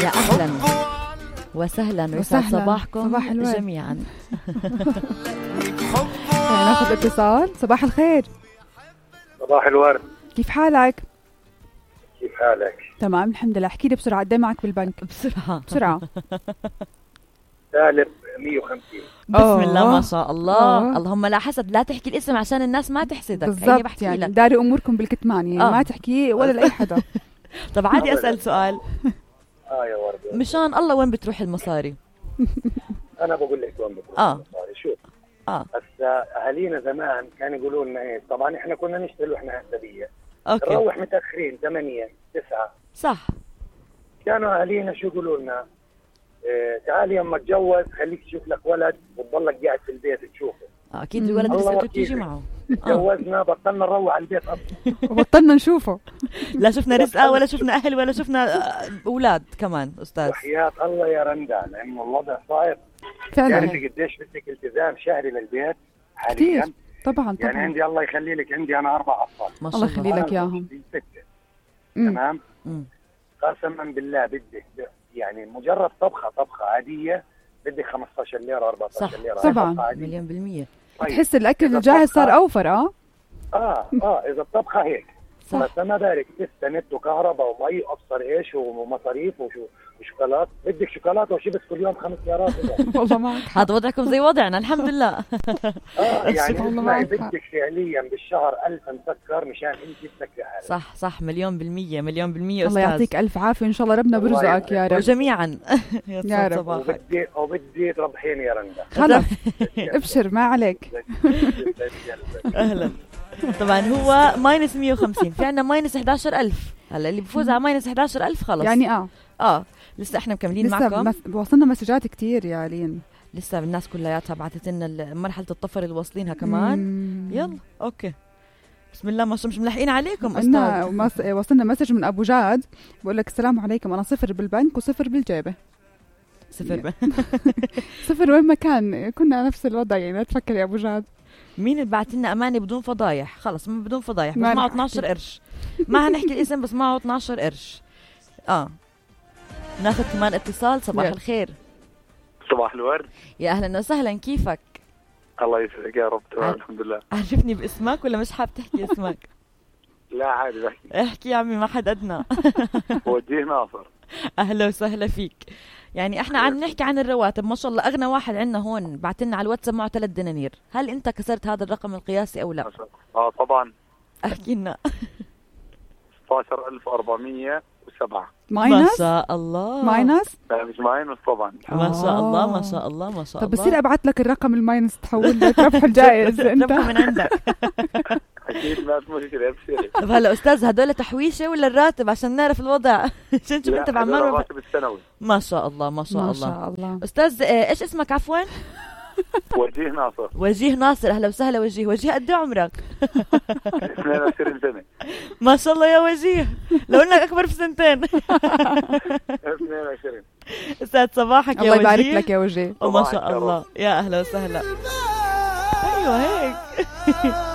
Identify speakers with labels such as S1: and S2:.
S1: يا أهلا وسهلا ويسعد صباحكم
S2: صباح
S1: جميعا.
S2: ناخذ اتصال. صباح الخير.
S3: صباح الورد.
S2: كيف حالك؟
S3: كيف حالك؟
S2: تمام الحمد لله. احكي لي بسرعة، قد ايه معك بالبنك؟ بسرعة.
S3: سالب 150.
S1: بسم الله ما شاء الله. اللهم لا حسد، لا تحكي الاسم عشان الناس ما تحسدك.
S2: بالضبط، يعني داري اموركم بالكتمان، يعني ما تحكي ولا لاي حدا.
S1: طب عادي اسال سؤال؟
S3: يا ورد،
S1: مشان الله وين بتروح المصاري؟
S3: انا بقول لك وين بتروح المصاري. شوف هسه اهالينا زمان كانوا يقولوا لنا ايه، طبعا احنا كنا نشتغل واحنا هسبيه، نروح متاخرين 8 9
S1: صح.
S3: كانوا اهالينا شو يقولوا لنا؟ تعالي يما اتجوز، خليك تشوف لك ولد وتضلك قاعد في البيت تشوفه.
S1: اكيد الولد رزقته تيجي معه.
S3: تجوزنا بطلنا نروح على البيت اصلا
S2: وبطلنا نشوفه.
S1: لا شفنا رزقه ولا شفنا اهل ولا شفنا اولاد كمان استاذ.
S3: وحياة الله يا رندا، لانه الوضع صعب
S2: فعلا.
S3: يعني قديش بدك التزام شهري للبيت حاليا؟
S2: طبعا
S3: يعني عندي الله يخلي لك، عندي انا 4 اطفال
S2: الله يخلي لك اياهم.
S3: تمام. قسما بالله بدك يعني مجرد طبخه عاديه بدك 15 ليره 14 ليره.
S2: طبعا
S1: مليون بالمية.
S2: تحس الاكل الجاهز صار اوفر.
S3: اذا الطبخه هيك بس ما بالك لسه نت وكهرباء ومي وابصر ايش ومصاريف وشوكولات. بدك شوكولاته وشيبس كل يوم 5 ليرات.
S2: والله معك
S1: هذا وضعكم زي وضعنا الحمد لله.
S3: يعني بدك فعليا بالشهر 1000 مسكر مشان انت تسكري حالك.
S1: صح مليون بالمية مليون بالمية
S2: الله
S1: أستاذ.
S2: يعطيك الف عافيه، ان شاء الله ربنا برزقك يا رب
S1: جميعا.
S2: يا رب.
S3: وبدي تربحيني يا رندا.
S2: خلص ابشر ما عليك.
S1: اهلا. طبعا هو ماينس 150، في عندنا ماينس 11000. هلا اللي بفوز على ماينس 11000 خلص
S2: يعني
S1: لسه احنا مكملين معكم.
S2: وصلنا مسجات كتير يا لين،
S1: لسه الناس كلياتها بعثت لنا مرحله الطفر اللي واصلينها كمان. يلا اوكي بسم الله ما شاء الله، مش ملاحقين عليكم استاذ.
S2: وصلنا مسج من ابو جاد بقول لك السلام عليكم، انا 0 بالبنك و0 بالجيبه.
S1: 0
S2: 0 وين ما كان كنا نفس الوضع، يعني لا تفكر يا ابو جاد.
S1: مين اللي بعت لنا اماني بدون فضايح؟ خلص ما بدون فضايح، بس معه 12 قرش. ما هنحكي الاسم بس معه 12 قرش. ناخذ كمان اتصال. صباح الخير.
S4: صباح الورد.
S1: يا اهلا وسهلا، كيفك؟
S4: الله يسعدك يا رب. تمام الحمد لله.
S1: عرفني باسمك ولا مش حاب تحكي اسمك؟
S4: لا عادي بحكي.
S1: احكي يا عمي ما حد ادنى.
S4: وجيه ناصر.
S1: اهلا وسهلا فيك. يعني احنا عم نحكي عن الرواتب، ما شاء الله اغنى واحد عندنا هون بعت لنا على الواتساب معه 3 دنانير. هل انت كسرت هذا الرقم القياسي او لا؟
S4: طبعا.
S1: احكي لنا.
S4: 16407
S2: ماينس.
S1: ما شاء الله.
S2: ماينس؟
S4: لا مش ماينس طبعا.
S1: ما شاء الله ما شاء الله ما شاء الله.
S2: طب بصير ابعث لك الرقم الماينس تحول لك ربح الجائز انت
S1: من عندك.
S4: اكيد ما في مشكله بصير.
S1: طب هلا استاذ هدول تحويشه ولا الراتب عشان نعرف الوضع؟ عشان نشوف انت بعمل
S4: الراتب السنوي.
S1: ما شاء الله ما شاء الله.
S2: ما شاء الله.
S1: استاذ ايش اسمك عفوا؟
S4: وجيه ناصر.
S1: وجيه ناصر. اهلا وسهلا وجيه. وجيه قد ايه عمرك؟
S4: 22 سنه.
S1: ما شاء الله يا وجيه، لو انك اكبر بسنتين.
S4: 22.
S1: استاذ صباحك يا وجيه.
S2: الله يبارك لك يا وجيه.
S1: وما شاء الله. يا اهلا وسهلا. ايوه هيك.